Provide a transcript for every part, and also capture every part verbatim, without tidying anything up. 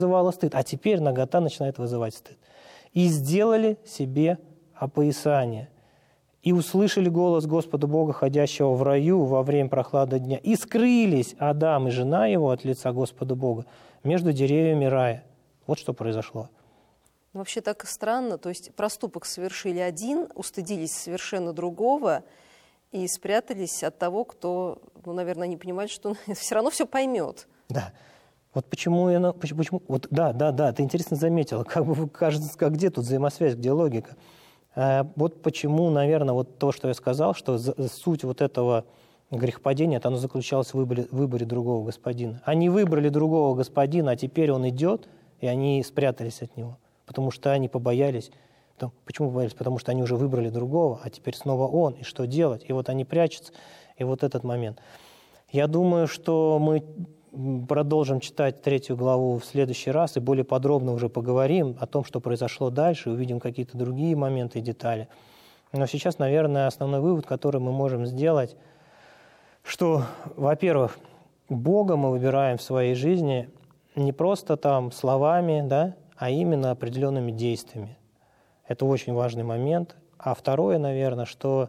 вызывало стыд, а теперь нагота начинает вызывать стыд. «И сделали себе опоясание, и услышали голос Господа Бога, ходящего в раю во время прохлады дня, и скрылись Адам и жена его от лица Господа Бога между деревьями рая». Вот что произошло. Вообще так странно, то есть проступок совершили один, устыдились совершенно другого и спрятались от того, кто, ну, наверное, не понимает, что он все равно все поймет. Да. Вот почему я... Почему, почему, вот, да, да, да, ты интересно заметила. Как бы кажется, как где тут взаимосвязь, где логика? А, вот почему, наверное, вот то, что я сказал, что суть вот этого грехопадения, это оно заключалось в выборе, в выборе другого господина. Они выбрали другого господина, а теперь он идет, и они спрятались от него. Потому что они побоялись. Почему побоялись? Потому что они уже выбрали другого, а теперь снова он. И что делать? И вот они прячутся. И вот этот момент. Я думаю, что мы продолжим читать третью главу в следующий раз и более подробно уже поговорим о том, что произошло дальше, увидим какие-то другие моменты и детали. Но сейчас, наверное, основной вывод, который мы можем сделать, что, во-первых, Бога мы выбираем в своей жизни не просто там словами, да, а именно определенными действиями. Это очень важный момент. А второе, наверное, что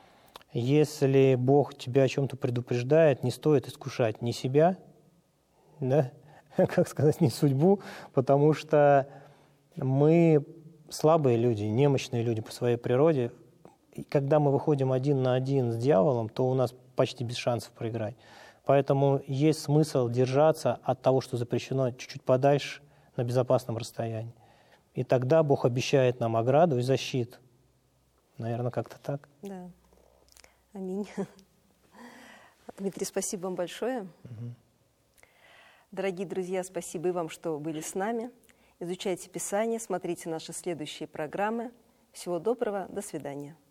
если Бог тебя о чем-то предупреждает, не стоит искушать ни себя, да, как сказать, не судьбу, потому что мы слабые люди, немощные люди по своей природе. И когда мы выходим один на один с дьяволом, то у нас почти без шансов проиграть. Поэтому есть смысл держаться от того, что запрещено, чуть-чуть подальше, на безопасном расстоянии. И тогда Бог обещает нам ограду и защиту. Наверное, как-то так. Да. Аминь. Дмитрий, спасибо вам большое. Угу. Дорогие друзья, спасибо и вам, что были с нами. Изучайте Писание, смотрите наши следующие программы. Всего доброго, до свидания.